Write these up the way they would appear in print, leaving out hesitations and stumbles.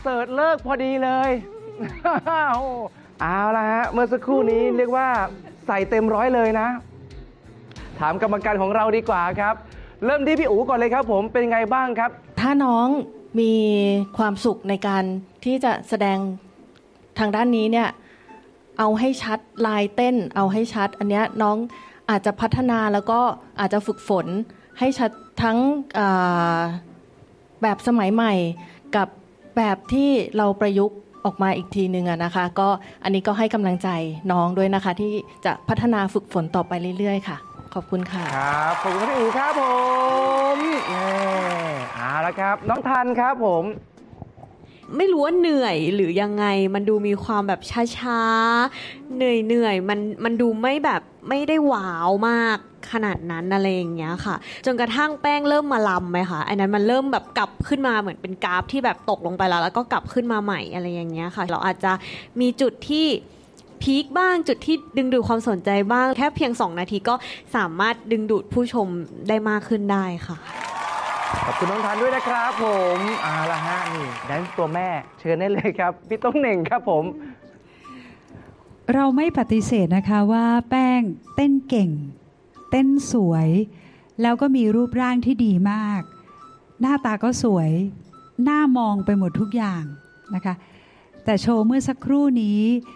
เสิร์ตเลิกพอดีเลยเอาละฮะเมื่อสักครู่นี้เรียกว่าใส่เต็มร้อยเลยนะถามกรรมการของเราดีกว่าครับเริ่มที่พี่อู๋ก่อนเลยครับผมเป็นไงบ้างครับถ้าน้องมีความสุขในการที่จะแสดงทางด้านนี้เนี่ยเอาให้ชัดลายเต้นเอาให้ชัดอันเนี้ยน้องอาจจะพัฒนาแล้วก็อาจจะฝึกฝนให้ชัดทั้งแบบสมัยใหม่กับแบบที่เราประยุกต์ออกมาอีกทีนึงนะคะก็อันนี้ก็ให้กำลังใจน้องด้วยนะคะที่จะพัฒนาฝึกฝนต่อไปเรื่อยๆค่ะขอบคุณค่ะครับขอบคุณพี่อู๋ครับผมเอาละครับน้องทันครับผมไม่รู้ว่าเหนื่อยหรือยังไงมันดูมีความแบบช้าๆเหนื่อยมันดูไม่แบบไม่ได้ว้าวมากขนาดนั้นอะไรอย่างเงี้ยค่ะจนกระทั่งแป้งเริ่มมาลำไหมคะอันนั้นมันเริ่มแบบกลับขึ้นมาเหมือนเป็นกราฟที่แบบตกลงไปแล้วก็กลับขึ้นมาใหม่อะไรอย่างเงี้ยค่ะเราอาจจะมีจุดที่พีคบ้างจุดที่ดึงดูดความสนใจบ้างแค่เพียง2 นาทีก็สามารถดึงดูดผู้ชมได้มากขึ้นได้ค่ะขอบคุณน้องทันด้วยนะครับผมเอาละฮะนี่แดนซ์ตัวแม่เชิญได้เลยครับพี่ต้องเหน่งครับผมเราไม่ปฏิเสธนะคะว่าแป้งเต้นเก่งเต้นสวยแล้วก็มีรูปร่างที่ดีมากหน้าตาก็สวยหน้ามองไปหมดทุกอย่างนะคะแต่โชว์เมื่อสักครู่นี้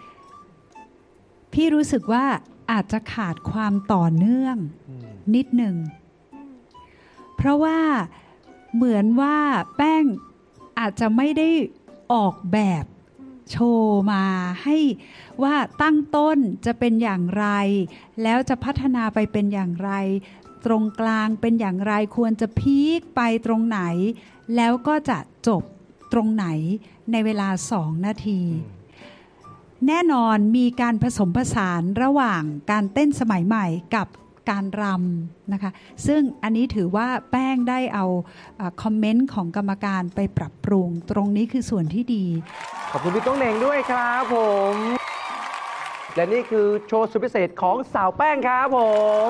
พี่รู้สึกว่าอาจจะขาดความต่อเนื่องนิดหนึ่งเพราะว่าเหมือนว่าแป้งอาจจะไม่ได้ออกแบบโชว์มาให้ว่าตั้งต้นจะเป็นอย่างไรแล้วจะพัฒนาไปเป็นอย่างไรตรงกลางเป็นอย่างไรควรจะพีคไปตรงไหนแล้วก็จะจบตรงไหนในเวลา2 นาทีแน่นอนมีการผสมผสานระหว่างการเต้นสมัยใหม่กับการรำนะคะซึ่งอันนี้ถือว่าแป้งได้เอาคอมเมนต์ของกรรมการไปปรับปรุงตรงนี้คือส่วนที่ดีขอบคุณพี่ต้องเหน่งด้วยครับผมและนี่คือโชว์สุดพิเศษของสาวแป้งครับผม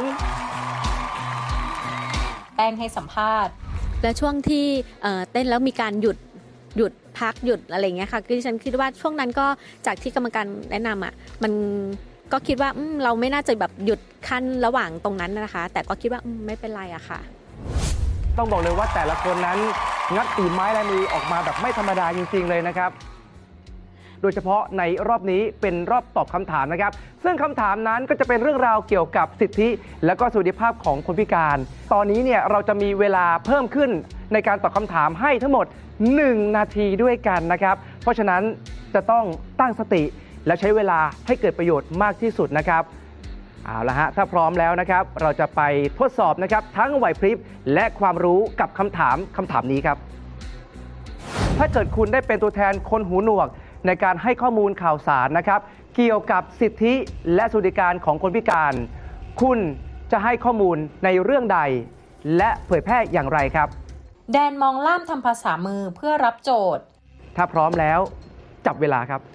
แป้งให้สัมภาษณ์และช่วงที่เต้นแล้วมีการหยุดพักหยุดอะไรเงี้ยค่ะคือฉันคิดว่าช่วงนั้นก็จากที่กรรมการแนะนำมันก็คิดว่าเราไม่น่าจะแบบหยุดขั้นระหว่างตรงนั้นนะคะแต่ก็คิดว่าไม่เป็นไรอะค่ะต้องบอกเลยว่าแต่ละคนนั้นงัดฝีไม้ลายมือออกมาแบบไม่ธรรมดาจริงๆเลยนะครับโดยเฉพาะในรอบนี้เป็นรอบตอบคำถามนะครับซึ่งคำถามนั้นก็จะเป็นเรื่องราวเกี่ยวกับสิทธิและก็สวัสดิภาพของคนพิการตอนนี้เนี่ยเราจะมีเวลาเพิ่มขึ้นในการตอบคำถามให้ทั้งหมด1 นาทีด้วยกันนะครับเพราะฉะนั้นจะต้องตั้งสติและใช้เวลาให้เกิดประโยชน์มากที่สุดนะครับเอาละฮะถ้าพร้อมแล้วนะครับเราจะไปทดสอบนะครับทั้งไหวพริบและความรู้กับคำถามนี้ครับถ้าเกิดคุณได้เป็นตัวแทนคนหูหนวกในการให้ข้อมูลข่าวสารนะครับเกี่ยวกับสิทธิและสวัสดิการของคนพิการคุณจะให้ข้อมูลในเรื่องใดและเผยแพร่อย่างไรครับแดนมองล่ามทำภาษามือเพื่อรับโจทย์ถ้าพร้อมแล้วจับเวลาครับ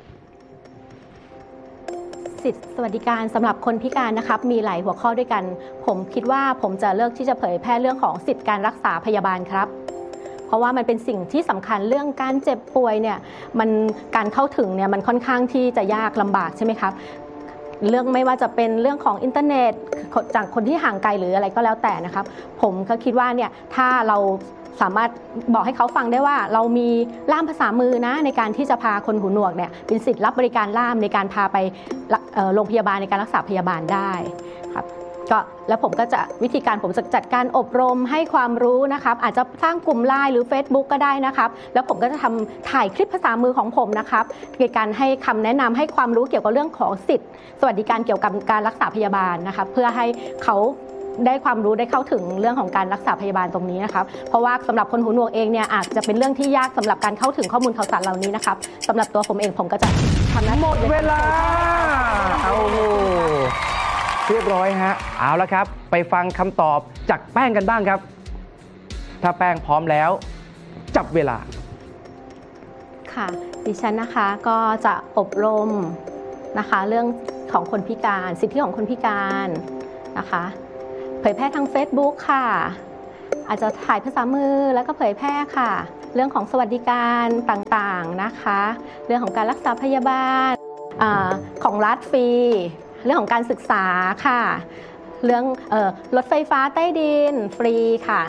สิทธิสวัสดิการสำหรับคนพิการนะครับมีหลายหัวข้อด้วยกันผมคิดว่าผมจะเลือกที่จะเผยแพร่เรื่องของสิทธิการรักษาพยาบาลครับเพราะว่ามันเป็นสิ่งที่สำคัญเรื่องการเจ็บป่วยเนี่ยมันการเข้าถึงเนี่ยมันค่อนข้างที่จะยากลำบากใช่ไหมครับเรื่องไม่ว่าจะเป็นเรื่องของอินเทอร์เน็ตจากคนที่ห่างไกลหรืออะไรก็แล้วแต่นะครับผมก็คิดว่าเนี่ยถ้าเราสามารถบอกให้เขาฟังได้ว่าเรามีล่ามภาษามือนะในการที่จะพาคนหูหนวกเนี่ยเป็นสิทธิ์รับบริการล่ามในการพาไปโรงพยาบาลในการรักษาพยาบาลได้ครับก็แล้วผมก็จะวิธีการผมจะจัดการอบรมให้ความรู้นะครับอาจจะสร้างกลุ่มไลน์หรือ Facebook ก็ได้นะครับแล้วผมก็จะถ่ายคลิปภาษามือของผมนะครับในการให้คำแนะนำให้ความรู้เกี่ยวกับเรื่องของสิทธิ์สวัสดิการเกี่ยวกับการรักษาพยาบาลนะครับเพื่อให้เขาได้ความรู้ได้เข้าถึงเรื่องของการรักษาพยาบาลตรงนี้นะครับเพราะว่าสำหรับคนหูหนวกเองเนี่ยอาจจะเป็นเรื่องที่ยากสำหรับการเข้าถึงข้อมูลข่าวสารเหล่านี้นะครับสำหรับตัวผมเองผมก็จะทำหน้าที่หมดเวลาเอาเรียบร้อยฮะเอาละครับไปฟังคำตอบจากแป้งกันบ้างครับถ้าแป้งพร้อมแล้วจับเวลาค่ะดิฉันนะคะก็จะอบรมนะคะเรื่องของคนพิการสิทธิของคนพิการนะคะเผยแพร่ทาง Facebook ค่ะอาจจะถ่ายภาษามือแล้วก็เผยแพร่ค่ะเรื่องของสวัสดิการต่างๆนะคะเรื่องของการรักษาพยาบาลของรัฐฟรีเรื่องของการศึกษาค่ะเรื่องรถไฟฟ้าใต้ดินฟรีค่ะ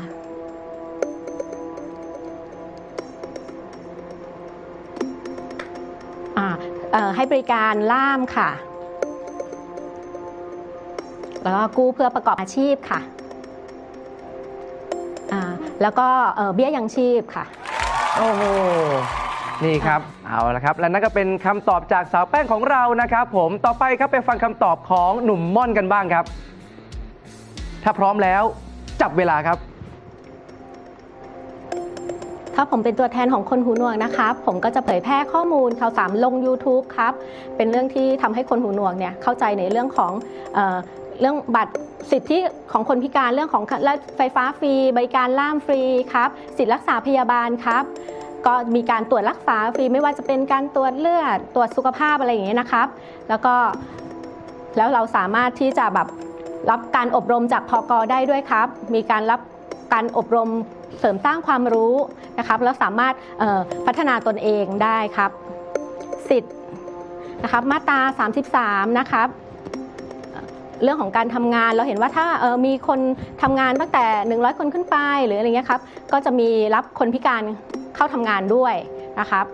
ให้บริการล่ามค่ะแล้วก็กู้เพื่อประกอบอาชีพค่ะแล้วก็เบี้ยยังชีพค่ะโอ้โหนี่ครับเอาละครับและนั่นก็เป็นคำตอบจากสาวแป้งของเรานะครับผมต่อไปครับไปฟังคำตอบของหนุ่มม่อนกันบ้างครับถ้าพร้อมแล้วจับเวลาครับถ้าผมเป็นตัวแทนของคนหูหนวกนะครับผมก็จะเผยแพร่ข้อมูลข่าวสารลง YouTube ครับเป็นเรื่องที่ทำให้คนหูหนวกเนี่ยเข้าใจในเรื่องของเรื่องบัตรสิทธิของคนพิการเรื่องของไฟฟ้าฟรีบริการล่ามฟรีครับสิทธิรักษาพยาบาลครับก็มีการตรวจรักษาฟรีไม่ว่าจะเป็นการตรวจเลือดตรวจสุขภาพอะไรอย่างเงี้ยนะครับแล้วเราสามารถที่จะแบบรับการอบรมจากพก.ได้ด้วยครับมีการรับการอบรมเสริมสร้างความรู้นะครับแล้วสามารถพัฒนาตนเองได้ครับสิทธิ์นะครับมาตรา33นะครับเรื่องของการทำงานเราเห็นว่าถ้ามีคนทำงานตั้งแต่100คนขึ้นไปหรืออะไรเงี้ยครับก็จะมีรับคนพิการเข้าทำงานด้วยนะครับ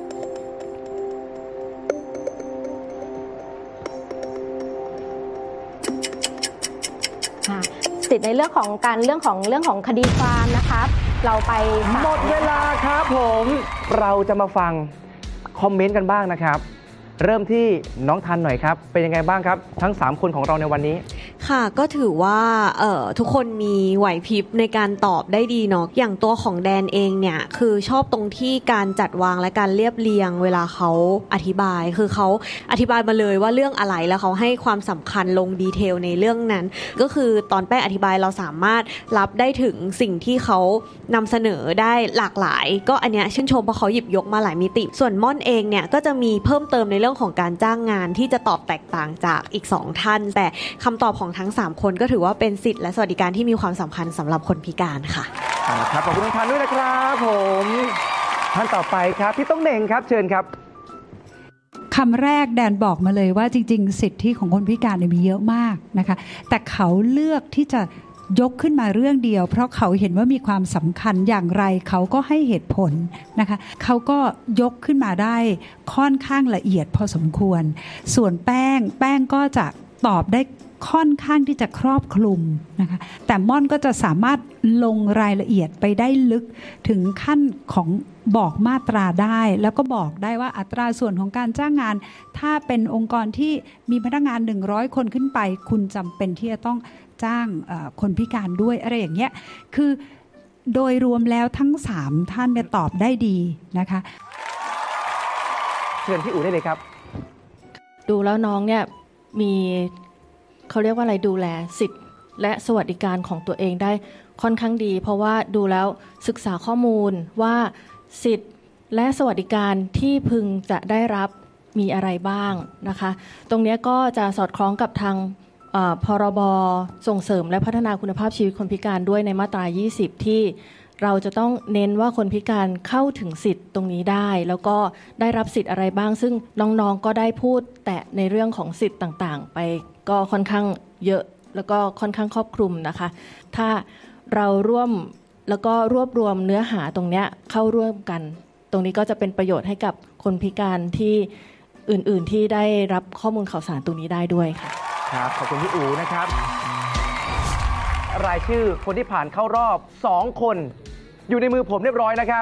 สิทธิในเรื่องของคดีความนะครับเราไปหมดเวลาครับผมเราจะมาฟังคอมเมนต์กันบ้างนะครับเริ่มที่น้องทันหน่อยครับเป็นยังไงบ้างครับทั้ง3คนของเราในวันนี้ค่ะก็ถือว่าทุกคนมีไหวพริบในการตอบได้ดีเนาะอย่างตัวของแดนเองเนี่ยคือชอบตรงที่การจัดวางและการเรียบเรียงเวลาเขาอธิบายคือเขาอธิบายมาเลยว่าเรื่องอะไรแล้วเขาให้ความสำคัญลงดีเทลในเรื่องนั้นก็คือตอนแป้งอธิบายเราสามารถรับได้ถึงสิ่งที่เขานำเสนอได้หลากหลายก็อันเนี้ยชื่นชมเพราะเขาหยิบยกมาหลายมิติส่วนม่อนเองเนี่ยก็จะมีเพิ่มเติมในเรื่องของการจ้างงานที่จะตอบแตกต่างจากอีก2ท่านแต่คำตอบของทั้ง3คนก็ถือว่าเป็นสิทธิและสวัสดิการที่มีความสำคัญสำหรับคนพิการค่ะครับขอบคุณน้องทันด้วยนะครับผมท่านต่อไปครับพี่ต้องเหน่งครับเชิญครับคำแรกแดนบอกมาเลยว่าจริงๆสิทธิของคนพิการมีเยอะมากนะคะแต่เขาเลือกที่จะยกขึ้นมาเรื่องเดียวเพราะเขาเห็นว่ามีความสำคัญอย่างไรเขาก็ให้เหตุผลนะคะเขาก็ยกขึ้นมาได้ค่อนข้างละเอียดพอสมควรส่วนแป้งก็จะตอบได้ค่อนข้างที่จะครอบคลุมนะคะแต่ม่อนก็จะสามารถลงรายละเอียดไปได้ลึกถึงขั้นของบอกมาตราได้แล้วก็บอกได้ว่าอัตราส่วนของการจ้างงานถ้าเป็นองค์กรที่มีพนักงาน100คนขึ้นไปคุณจำเป็นที่จะต้องจ้างคนพิการด้วยอะไรอย่างเงี้ยคือโดยรวมแล้วทั้ง3ท่านเนี่ยตอบได้ดีนะคะเชิญพี่อู๋ได้เลยครับดูแล้วน้องเนี่ยมีเขาเรียกว่าอะไรดูแลสิทธิ์และสวัสดิการของตัวเองได้ค่อนข้างดีเพราะว่าดูแล้วศึกษาข้อมูลว่าสิทธิ์และสวัสดิการที่พึงจะได้รับมีอะไรบ้างนะคะตรงนี้ก็จะสอดคล้องกับทางพรบส่งเสริมและพัฒนาคุณภาพชีวิตคนพิการด้วยในมาตรา20ที่เราจะต้องเน้นว่าคนพิการเข้าถึงสิทธิ์ตรงนี้ได้แล้วก็ได้รับสิทธิ์อะไรบ้างซึ่งน้องๆก็ได้พูดแต่ในเรื่องของสิทธิ์ต่างๆไปก็ค่อนข้างเยอะแล้วก็ค่อนข้างครอบคลุมนะคะถ้าเราร่วมแล้วก็รวบรวมเนื้อหาตรงนี้เข้าร่วมกันตรงนี้ก็จะเป็นประโยชน์ให้กับคนพิการที่อื่นๆที่ได้รับข้อมูลข่าวสารตรงนี้ได้ด้วยค่ะครับขอบคุณพี่อู๋นะครับรายชื่อคนที่ผ่านเข้ารอบ2คนอยู่ในมือผมเรียบร้อยนะครับ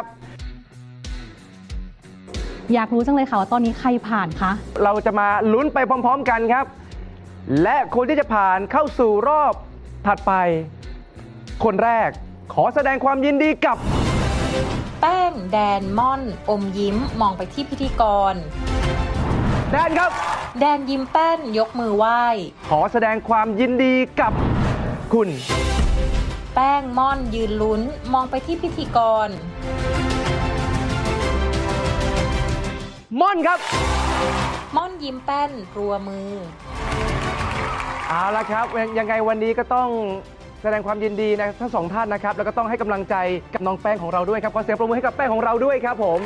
อยากรู้จังเลยค่ะว่าตอนนี้ใครผ่านคะเราจะมาลุ้นไปพร้อมๆกันครับและคนที่จะผ่านเข้าสู่รอบถัดไปคนแรกขอแสดงความยินดีกับแป้งแดนม่อนอมยิ้มมองไปที่พิธีกรแดนครับแดนยิ้มแป้นยกมือไหว้ขอแสดงความยินดีกับคุณแป้งม่อนยืนลุ้นมองไปที่พิธีกรม่อนครับม่อนยิ้มแป้นรัวมือเอาละครับยังไงวันนี้ก็ต้องแสดงความยินดีนะทั้งสองท่านนะครับแล้วก็ต้องให้กำลังใจกับน้องแป้งของเราด้วยครับขอเสียงปรบมือให้กับแป้งของเราด้วยครับผม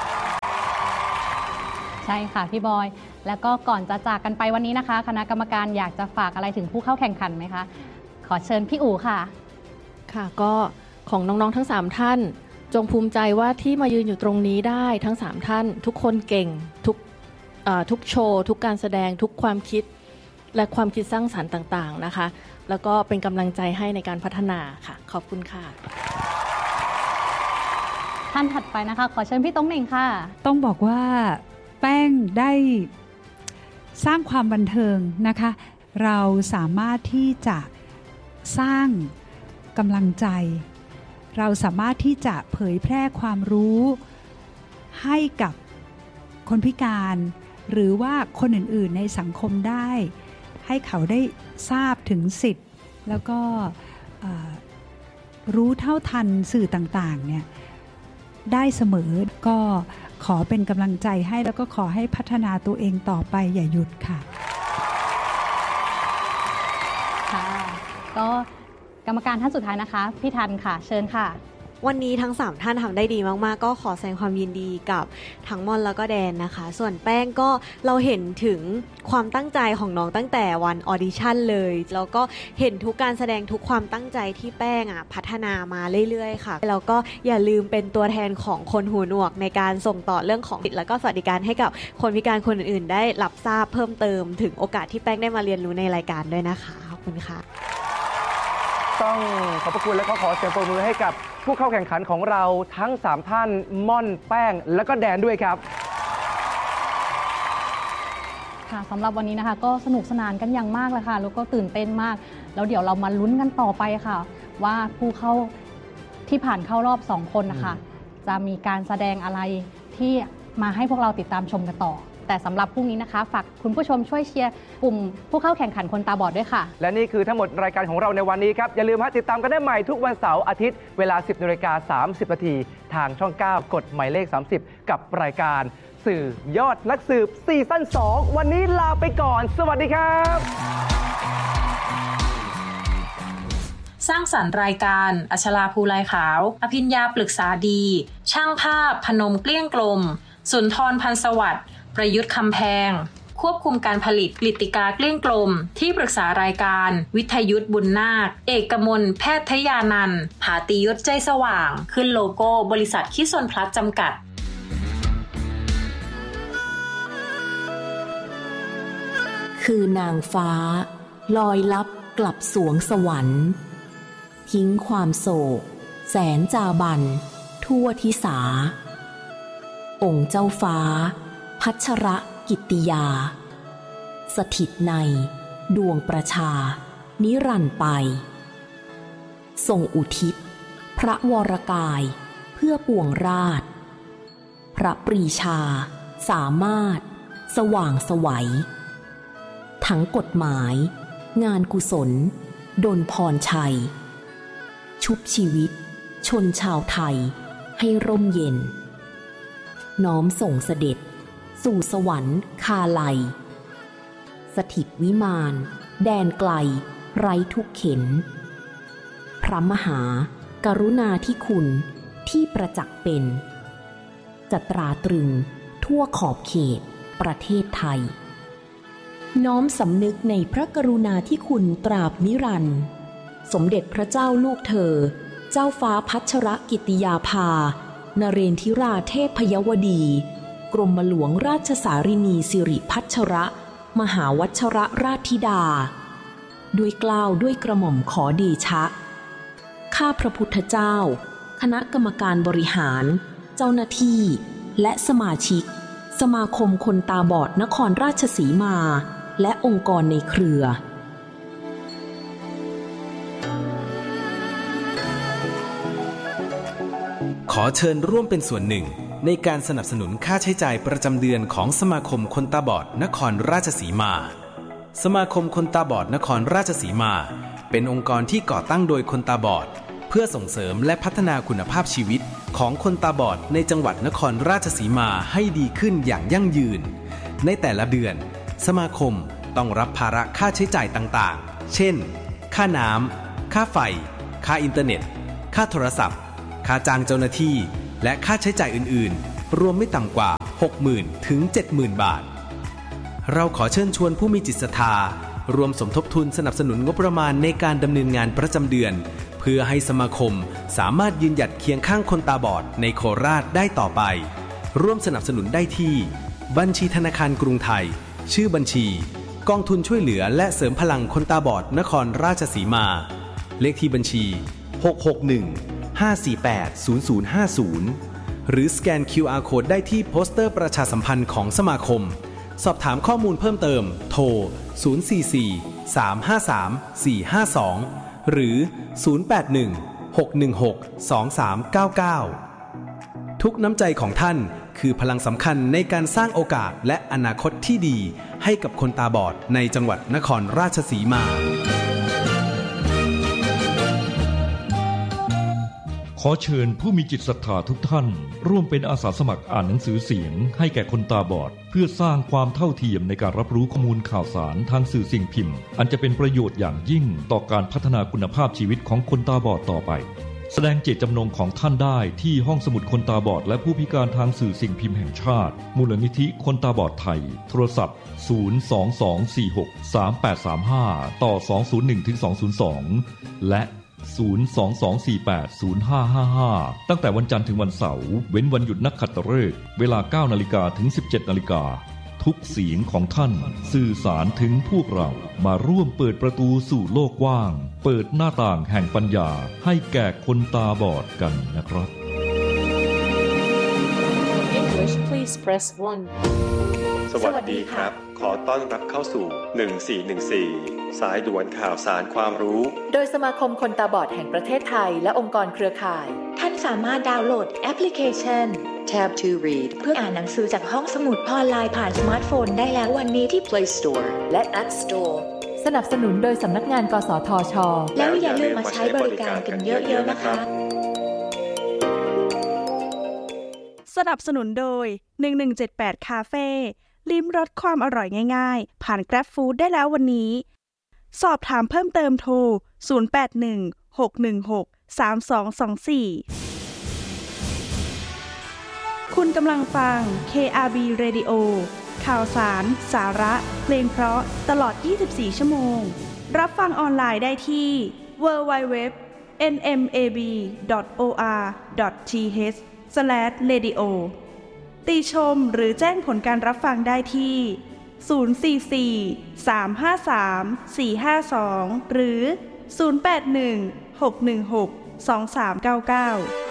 ใช่ค่ะพี่บอยแล้วก็ก่อนจะจากกันไปวันนี้นะคะคณะกรรมการอยากจะฝากอะไรถึงผู้เข้าแข่งขันไหมคะขอเชิญพี่อู๋ค่ะค่ะก็ของน้องๆทั้ง3ท่านจงภูมิใจว่าที่มายืนอยู่ตรงนี้ได้ทั้ง3ท่านทุกคนเก่งทุกโชว์ทุกการแสดงทุกความคิดและความคิดสร้างสรรค์ต่างๆนะคะแล้วก็เป็นกำลังใจให้ในการพัฒนาค่ะขอบคุณค่ะท่านถัดไปนะคะขอเชิญพี่ต้องเหน่งค่ะต้องบอกว่าแป้งได้สร้างความบันเทิงนะคะเราสามารถที่จะสร้างกำลังใจเราสามารถที่จะเผยแพร่ความรู้ให้กับคนพิการหรือว่าคนอื่นๆในสังคมได้ให้เขาได้ทราบถึงสิทธิ์แล้วก็รู้เท่าทันสื่อต่างๆเนี่ยได้เสมอก็ขอเป็นกำลังใจให้แล้วก็ขอให้พัฒนาตัวเองต่อไปอย่าหยุดค่ะค่ะก็กรรมการท่านสุดท้ายนะคะพี่ทันค่ะเชิญค่ะวันนี้ทั้ง3ท่านทำได้ดีมากๆก็ขอแสดงความยินดีกับทั้งม่อนแล้วก็แดนนะคะส่วนแป้งก็เราเห็นถึงความตั้งใจของน้องตั้งแต่วันออดิชั่นเลยแล้วก็เห็นทุกการแสดงทุกความตั้งใจที่แป้งพัฒนามาเรื่อยๆค่ะแล้วก็อย่าลืมเป็นตัวแทนของคนหูหนวกในการส่งต่อเรื่องของสิทธิและก็สวัสดิการให้กับคนพิการคนอื่นๆได้รับทราบเพิ่มเติมถึงโอกาสที่แป้งได้มาเรียนรู้ในรายการด้วยนะคะขอบคุณค่ะต้องขอบพระคุณและขอเสียงปรบมือให้กับผู้เข้าแข่งขันของเราทั้ง3ท่านม่อนแป้งและก็แดนด้วยครับค่ะสำหรับวันนี้นะคะก็สนุกสนานกันอย่างมากเลยค่ะแล้วก็ตื่นเต้นมากแล้วเดี๋ยวเรามาลุ้นกันต่อไปค่ะว่าผู้เข้าที่ผ่านเข้ารอบ2คนนะคะจะมีการแสดงอะไรที่มาให้พวกเราติดตามชมกันต่อแต่สำหรับพรุ่งนี้นะคะฝากคุณผู้ชมช่วยเชียร์กลุ่มผู้เข้าแข่งขันคนตาบอดด้วยค่ะและนี่คือทั้งหมดรายการของเราในวันนี้ครับอย่าลืมติดตามกันได้ใหม่ทุกวันเสาร์อาทิตย์เวลา 10:30 น.ทางช่อง 9 กดหมายเลข 30กับรายการสื่อยอดนักสืบซีซั่น 2วันนี้ลาไปก่อนสวัสดีครับสร้างสรรค์รายการอัชราภูลายขาวอภิญญาปรึกษาดีช่างภาพพนมเกลี้ยงกลมสุนทรพันธ์สวัสดิ์ประยุทธ์คำแพงควบคุมการผลิตกฤติกาเกลี้ยงกลมที่ปรึกษารายการวิทยุทธบุญนาคเอกมลแพทยานันท์ผาติยศใจสว่างขึ้นโลโก้บริษัทคิสนพลัสจำกัดคือนางฟ้าลอยลับกลับสวงสวรรค์ทิ้งความโศกแสนจาบันทั่วทิสาองค์เจ้าฟ้าพัชรกิตติยาสถิตในดวงประชานิรันดร์ไปทรงอุทิศพระวรกายเพื่อปวงราชพระปรีชาสามารถสว่างไสวทั้งกฎหมายงานกุศลดลพรชัยชุบชีวิตชนชาวไทยให้ร่มเย็นน้อมส่งเสด็จสู่สวรรค์คาไลสถิตวิมานแดนไกลไร้ทุกเข็ญพระมหากรุณาธิคุณที่ประจักษ์เป็นจะตราตรึงทั่วขอบเขตประเทศไทยน้อมสำนึกในพระกรุณาธิคุณตราบนิรันดร์สมเด็จพระเจ้าลูกเธอเจ้าฟ้าพัชรกิติยาภานเรนทิราเทพยวดีกรมหลวงราชสารินีสิริพัชรมหาวัชรราชธิดาด้วยเกล้าด้วยกระหม่อมขอเดชะข้าพระพุทธเจ้าคณะกรรมการบริหารเจ้าหน้าที่และสมาชิกสมาคมคนตาบอดนครราชสีมาและองค์กรในเครือขอเชิญร่วมเป็นส่วนหนึ่งในการสนับสนุนค่าใช้จ่ายประจำเดือนของสมาคมคนตาบอดนครราชสีมาสมาคมคนตาบอดนครราชสีมาเป็นองค์กรที่ก่อตั้งโดยคนตาบอดเพื่อส่งเสริมและพัฒนาคุณภาพชีวิตของคนตาบอดในจังหวัดนครราชสีมาให้ดีขึ้นอย่างยั่งยืนในแต่ละเดือนสมาคมต้องรับภาระค่าใช้จ่ายต่างๆเช่นค่าน้ำค่าไฟค่าอินเทอร์เน็ตค่าโทรศัพท์ค่าจ้างเจ้าหน้าที่และค่าใช้จ่ายอื่นๆรวมไม่ต่ำกว่า 60,000 ถึง 70,000 บาทเราขอเชิญชวนผู้มีจิตศรัทธารวมสมทบทุนสนับสนุนงบประมาณในการดำเนินงานประจำเดือนเพื่อให้สมาคมสามารถยืนหยัดเคียงข้างคนตาบอดในโคราชได้ต่อไปร่วมสนับสนุนได้ที่บัญชีธนาคารกรุงไทยชื่อบัญชีกองทุนช่วยเหลือและเสริมพลังคนตาบอดนครราชสีมาเลขที่บัญชี661-548-0050หรือสแกน QR Code ได้ที่โปสเตอร์ประชาสัมพันธ์ของสมาคมสอบถามข้อมูลเพิ่มเติมโทร044-353-452หรือ081-616-2399ทุกน้ำใจของท่านคือพลังสำคัญในการสร้างโอกาสและอนาคตที่ดีให้กับคนตาบอดในจังหวัดนครราชสีมาขอเชิญผู้มีจิตศรัทธาทุกท่านร่วมเป็นอาสาสมัครอ่านหนังสือเสียงให้แก่คนตาบอดเพื่อสร้างความเท่าเทียมในการรับรู้ข้อมูลข่าวสารทางสื่อสิ่งพิมพ์อันจะเป็นประโยชน์อย่างยิ่งต่อการพัฒนาคุณภาพชีวิตของคนตาบอดต่อไปแสดงเจตจำนงของท่านได้ที่ห้องสมุดคนตาบอดและผู้พิการทางสื่อสิ่งพิมพ์แห่งชาติมูลนิธิคนตาบอดไทยโทรศัพท์022463835ต่อ201-202และ022480555ตั้งแต่วันจันทร์ถึงวันเสาร์เว้นวันหยุดนักขัตฤกษ์เวลา 9:00 นถึง 17:00 นทุกเสียงของท่านสื่อสารถึงพวกเรามาร่วมเปิดประตูสู่โลกกว้างเปิดหน้าต่างแห่งปัญญาให้แก่คนตาบอดกันนะครับ English please press 1 สวัสดีครับขอต้อนรับเข้าสู่1414สายด่วนข่าวสารความรู้โดยสมาคมคนตาบอดแห่งประเทศไทยและองค์กรเครือข่ายท่านสามารถดาวน์โหลดแอปพลิเคชัน Tab to Read เพื่ออ่านหนังสือจากห้องสมุดออนไลน์ผ่านสมาร์ทโฟนได้แล้ววันนี้ที่ Play Store และ App Store สนับสนุนโดยสำนักงานกสทช. แล้วอย่าลืมมาใช้บริการกันเยอะๆนะคะสนับสนุนโดย1178คาเฟ่ลิ้มรสความอร่อยง่ายๆผ่าน Grab Food ได้แล้ววันนี้สอบถามเพิ่มเติมโทร0816163224คุณกำลังฟัง KRB Radio ข่าวสารสาระเพลงเพราะตลอด24ชั่วโมงรับฟังออนไลน์ได้ที่ www.nmab.or.th/radio ติชมหรือแจ้งผลการรับฟังได้ที่044-353-452หรือ081-616-2399